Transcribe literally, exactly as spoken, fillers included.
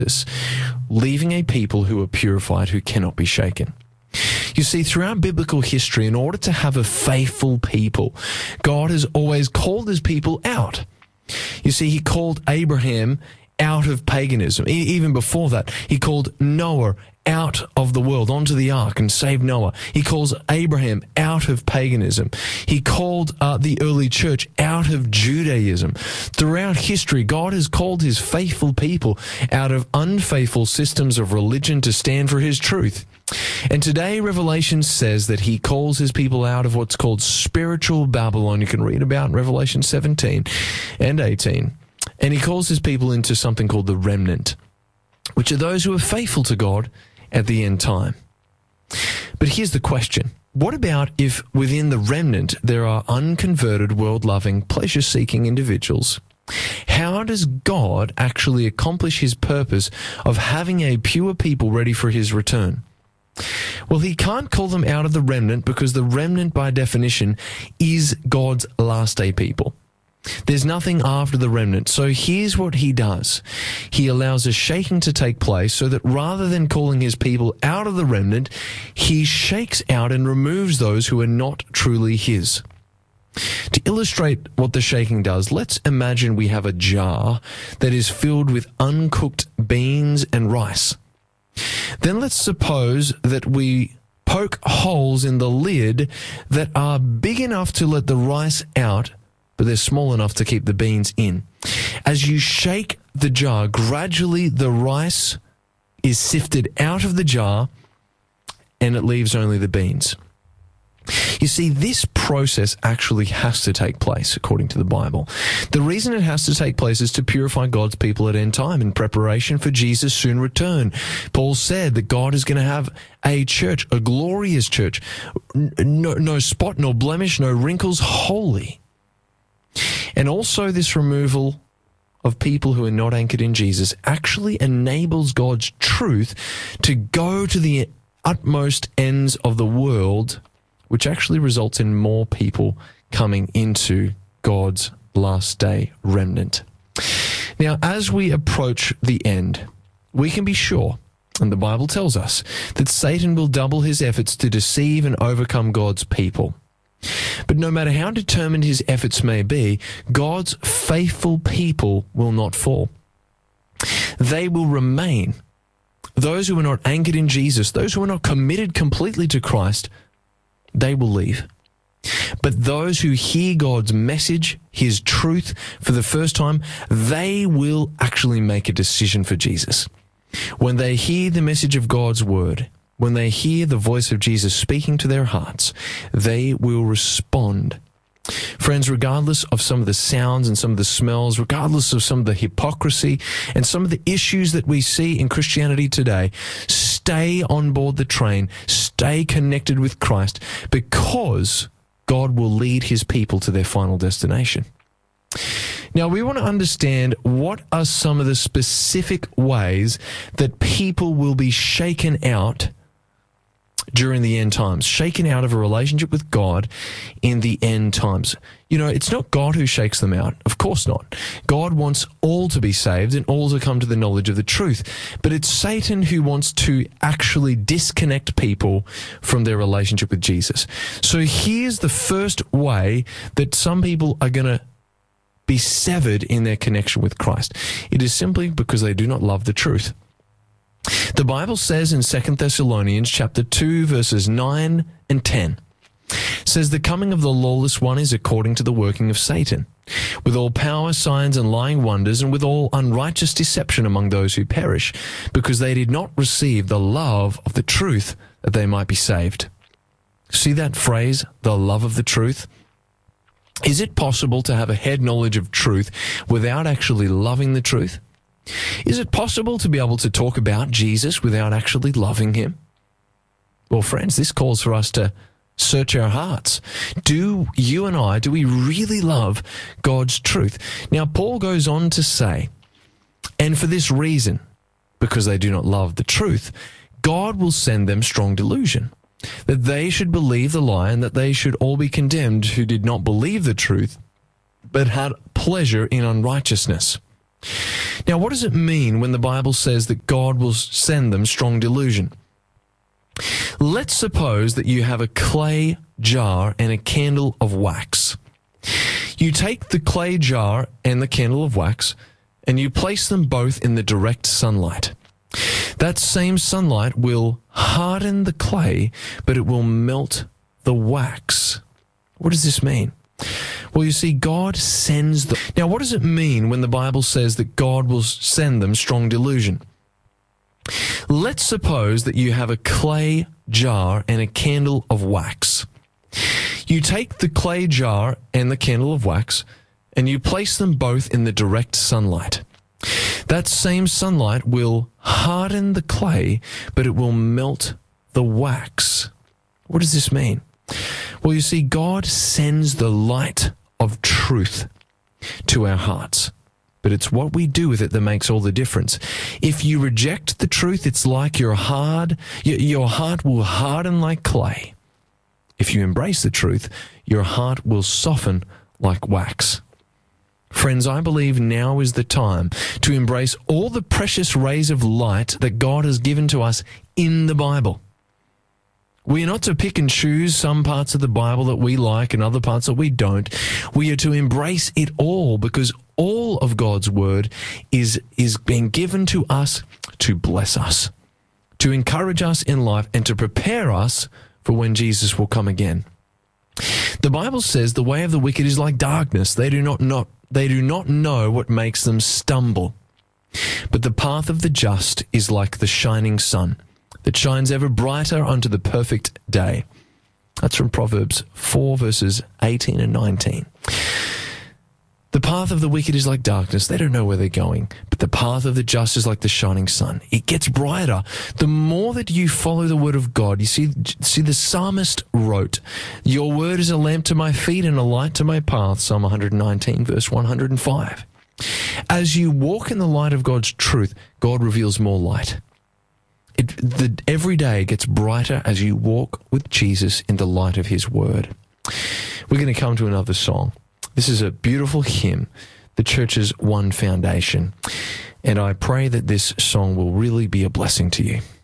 leaving a people who are purified, who cannot be shaken. You see, throughout biblical history, in order to have a faithful people, God has always called his people out. You see, he called Abraham out of paganism. E- even before that, he called Noah out of the world, onto the ark, and saved Noah. He calls Abraham out of paganism. He called uh, the early church out of Judaism. Throughout history, God has called his faithful people out of unfaithful systems of religion to stand for his truth. And today, Revelation says that he calls his people out of what's called spiritual Babylon. You can read about in Revelation seventeen and eighteen. And he calls his people into something called the remnant, which are those who are faithful to God at the end time. But here's the question. What about if within the remnant there are unconverted, world-loving, pleasure-seeking individuals? How does God actually accomplish his purpose of having a pure people ready for his return? Well, he can't call them out of the remnant because the remnant, by definition, is God's last day people. There's nothing after the remnant. So here's what he does. He allows a shaking to take place so that rather than calling his people out of the remnant, he shakes out and removes those who are not truly his. To illustrate what the shaking does, let's imagine we have a jar that is filled with uncooked beans and rice. Then let's suppose that we poke holes in the lid that are big enough to let the rice out, but they're small enough to keep the beans in. As you shake the jar, gradually the rice is sifted out of the jar and it leaves only the beans. You see, this process actually has to take place, according to the Bible. The reason it has to take place is to purify God's people at end time in preparation for Jesus' soon return. Paul said that God is going to have a church, a glorious church, no, no spot, no blemish, no wrinkles, holy. And also this removal of people who are not anchored in Jesus actually enables God's truth to go to the utmost ends of the world, which actually results in more people coming into God's last day remnant. Now, as we approach the end, we can be sure, and the Bible tells us, that Satan will double his efforts to deceive and overcome God's people. But no matter how determined his efforts may be, God's faithful people will not fall. They will remain. Those who are not anchored in Jesus, those who are not committed completely to Christ, they will leave. But those who hear God's message, his truth, for the first time, they will actually make a decision for Jesus. When they hear the message of God's word, when they hear the voice of Jesus speaking to their hearts, they will respond. Friends, regardless of some of the sounds and some of the smells, regardless of some of the hypocrisy and some of the issues that we see in Christianity today, stay on board the train, stay connected with Christ, because God will lead his people to their final destination. Now, we want to understand what are some of the specific ways that people will be shaken out during the end times, shaken out of a relationship with God in the end times. You know, it's not God who shakes them out. Of course not. God wants all to be saved and all to come to the knowledge of the truth. But it's Satan who wants to actually disconnect people from their relationship with Jesus. So here's the first way that some people are going to be severed in their connection with Christ. It is simply because they do not love the truth. The Bible says in Second Thessalonians chapter two, verses nine and ten, says the coming of the lawless one is according to the working of Satan, with all power, signs, and lying wonders, and with all unrighteous deception among those who perish, because they did not receive the love of the truth that they might be saved. See that phrase, the love of the truth? Is it possible to have a head knowledge of truth without actually loving the truth? Is it possible to be able to talk about Jesus without actually loving him? Well, friends, this calls for us to search our hearts. Do you and I, do we really love God's truth? Now, Paul goes on to say, and for this reason, because they do not love the truth, God will send them strong delusion, that they should believe the lie and that they should all be condemned who did not believe the truth, but had pleasure in unrighteousness. Now, what does it mean when the Bible says that God will send them strong delusion? Let's suppose that you have a clay jar and a candle of wax. You take the clay jar and the candle of wax, and you place them both in the direct sunlight. That same sunlight will harden the clay, but it will melt the wax. What does this mean? Well, you see, God sends them. Now, what does it mean when the Bible says that God will send them strong delusion? Let's suppose that you have a clay jar and a candle of wax. You take the clay jar and the candle of wax, and you place them both in the direct sunlight. That same sunlight will harden the clay, but it will melt the wax. What does this mean? Well, you see, God sends the light of truth to our hearts, but it's what we do with it that makes all the difference. If you reject the truth, it's like your hard, your heart will harden like clay. If you embrace the truth, your heart will soften like wax. Friends, I believe now is the time to embrace all the precious rays of light that God has given to us in the Bible. We are not to pick and choose some parts of the Bible that we like and other parts that we don't. We are to embrace it all, because all of God's word is, is being given to us to bless us, to encourage us in life, and to prepare us for when Jesus will come again. The Bible says the way of the wicked is like darkness. They do not know, they do not know what makes them stumble. But the path of the just is like the shining sun that shines ever brighter unto the perfect day. That's from Proverbs four, verses eighteen and nineteen. The path of the wicked is like darkness. They don't know where they're going. But the path of the just is like the shining sun. It gets brighter. The more that you follow the word of God, you see, see the psalmist wrote, "Your word is a lamp to my feet and a light to my path," Psalm one nineteen, verse one hundred five. As you walk in the light of God's truth, God reveals more light. It, the, every day gets brighter as you walk with Jesus in the light of his word. We're going to come to another song. This is a beautiful hymn, the church's One Foundation, and I pray that this song will really be a blessing to you.